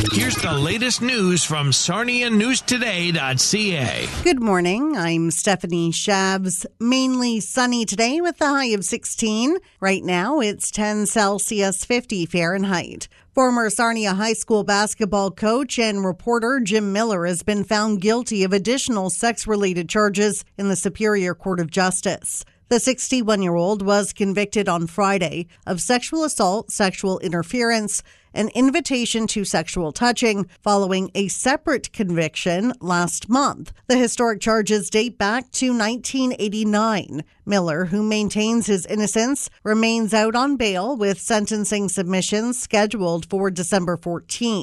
Here's the latest news from SarniaNewsToday.ca. Good morning. I'm Stephanie Shabs. Mainly sunny today with a high of 16. Right now, it's 10 Celsius, 50 Fahrenheit. Former Sarnia High School basketball coach and reporter Jim Miller has been found guilty of additional sex-related charges in the Superior Court of Justice. The 61-year-old was convicted on Friday of sexual assault, sexual interference, and invitation to sexual touching following a separate conviction last month. The historic charges date back to 1989. Miller, who maintains his innocence, remains out on bail with sentencing submissions scheduled for December 14th.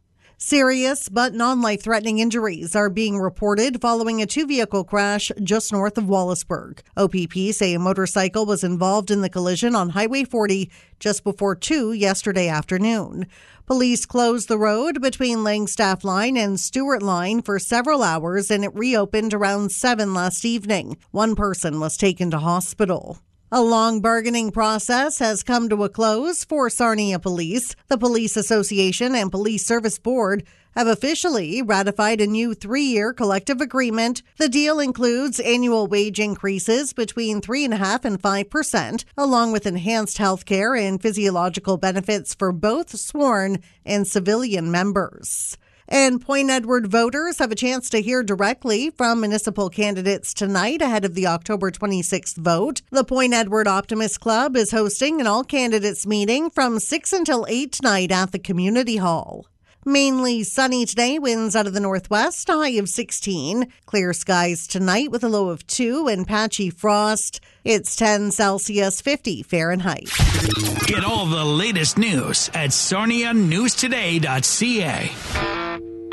Serious but non-life-threatening injuries are being reported following a two-vehicle crash just north of Wallaceburg. OPP say a motorcycle was involved in the collision on Highway 40 just before 2 yesterday afternoon. Police closed the road between Langstaff Line and Stewart Line for several hours, and it reopened around 7 last evening. One person was taken to hospital. A long bargaining process has come to a close for Sarnia Police. The Police Association and Police Service Board have officially ratified a new 3-year collective agreement. The deal includes annual wage increases between 3.5% and 5%, along with enhanced health care and physiological benefits for both sworn and civilian members. And Point Edward voters have a chance to hear directly from municipal candidates tonight ahead of the October 26th vote. The Point Edward Optimist Club is hosting an all-candidates meeting from 6 until 8 tonight at the Community Hall. Mainly sunny today, winds out of the northwest, a high of 16. Clear skies tonight with a low of 2 and patchy frost. It's 10 Celsius, 50 Fahrenheit. Get all the latest news at SarniaNewsToday.ca.